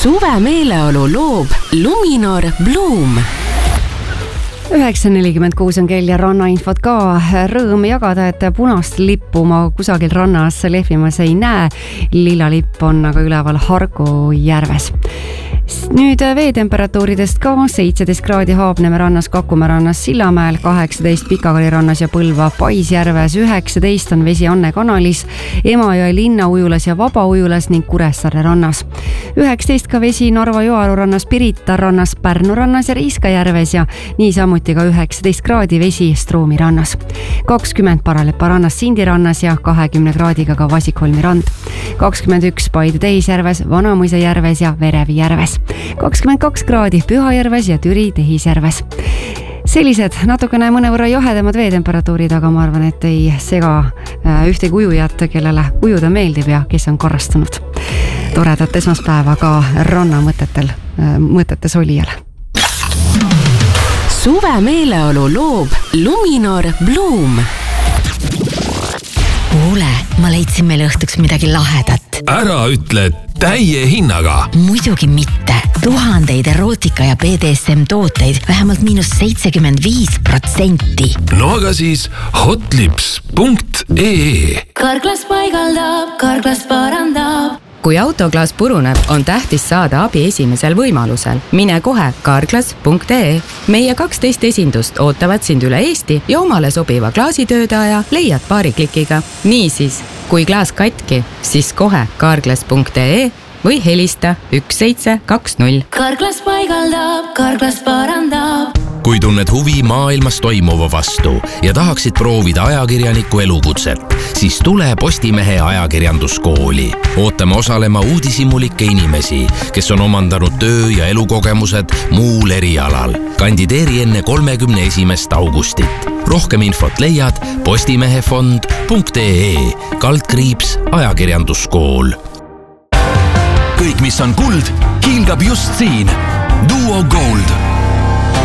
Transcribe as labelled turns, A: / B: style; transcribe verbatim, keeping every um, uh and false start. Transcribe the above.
A: Suve meeleolu loob Luminor Bloom.
B: üheksa nelikümmend kuus on kell ja rannainfot ka. Rõõm jagada, et punast lippu ma kusagil rannas lehvimas ei näe. Lilla lipp on aga üleval Harku järves. Nüüd veetemperatuuridest ka seitseteist kraadi Haapneme rannas, Kakumäe rannas, Sillamäel, kaheksateist Pikakari rannas ja Põlva Paisjärves, üheksateist on vesi Anne kanalis, Emajõe linnaujulas ja Vabaujulas ning Kuressaare rannas. üheksateist ka vesi Narva Joaru rannas, Pirita rannas, Pärnu rannas ja Riiskajärves ja niisamuti ka üheksateist kraadi vesi Stroomi rannas. kakskümmend Paralepa rannas, Sindi rannas ja kahekümne kraadiga ka Vasikholmi rand. kakskümmend üks Paide Tehisjärves, Vanamõisa järves ja Verevi järves. kakskümmend kaks kraadi Pühajärves ja Türi Tehisjärves. Sellised natukene mõnevõrra jahedamad veetemperatuurid, aga ma arvan, et ei sega ühtegi ujujat, kellele ujuda meeldib ja kes on korrastunud. Toredat esmaspäeva ka ranna mõtetel, mõtetes olijale.
A: Suve meeleolu loob Luminor Bloom.
C: Kuule, ma leidsin meil õhtuks midagi lahedat.
D: Ära ütle täie hinnaga.
C: Muidugi mitte. Tuhandeid erootika ja B D S M tooteid vähemalt miinus seitsekümmend viis protsenti.
D: No aga siis hotlips punkt ee.
E: Karklas paigaldab, Karklas parandab.
F: Kui autoklaas puruneb, on tähtis saada abi esimesel võimalusel. Mine kohe karklas punkt ee. Meie kaksteist esindust ootavad sind üle Eesti ja omale sobiva klaasitöödaja leiad paari klikiga. Niisiis, kui klaas katki, siis kohe karklas punkt ee või helista üks seitse kaks null.
E: Karklas paigaldab, Karklas parandab.
D: Kui tunned huvi maailmas toimuva vastu ja tahaksid proovida ajakirjaniku elukutset, siis tule Postimehe ajakirjanduskooli. Ootame osalema uudishimulikke inimesi, kes on omandanud töö- ja elukogemused muul erialal. Kandideeri enne kolmekümne esimest augustit. Rohkem infot leiad postimehefond punkt ee kaldkriips ajakirjanduskool.
G: Kõik, mis on kuld, kiilgab just siin. Duo Gold.